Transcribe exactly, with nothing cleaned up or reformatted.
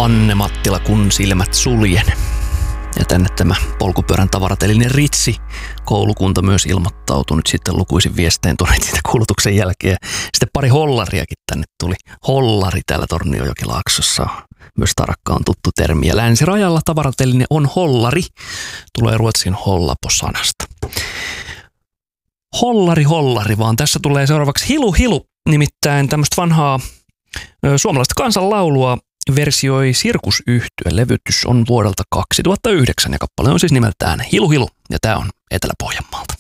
Anne Mattila, kun silmät suljen. Ja tänne tämä polkupyörän tavaratelinen Ritsi koulukunta myös ilmoittautui nyt sitten lukuisin viestein tuonne siitä kuulutuksen jälkeen. Sitten pari hollariakin tänne tuli. Hollari täällä Tornionjokilaaksossa. Myös tarakka on tuttu termi. Ja länsirajalla tavaratelinen on hollari. Tulee ruotsin hollapo-sanasta. Hollari, hollari, vaan tässä tulee seuraavaksi hilu, hilu. Nimittäin tämmöistä vanhaa ö, suomalaista kansanlaulua versioi Sirkusyhtye. Levytys on vuodelta kaksituhattayhdeksän ja kappale on siis nimeltään Hilu Hilu ja tää on Etelä-Pohjanmaalta.